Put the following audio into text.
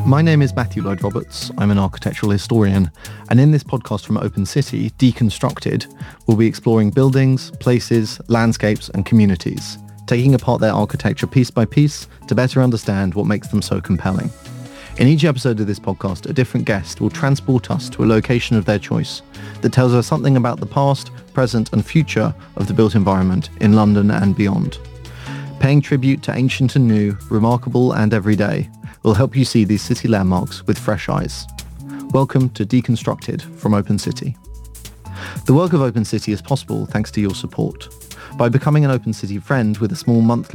My name is Matthew Lloyd Roberts. I'm an architectural historian, and in this podcast from Open City, Deconstructed, we'll be exploring buildings, places, landscapes, and communities, taking apart their architecture piece by piece to better understand what makes them so compelling. In each episode of this podcast, a different guest will transport us to a location of their choice that tells us something about the past, present, and future of the built environment in London and beyond. Paying tribute to ancient and new, remarkable and everyday, will help you see these city landmarks with fresh eyes. Welcome to Deconstructed from Open City. The work of Open City is possible thanks to your support. By becoming an Open City friend with a small monthly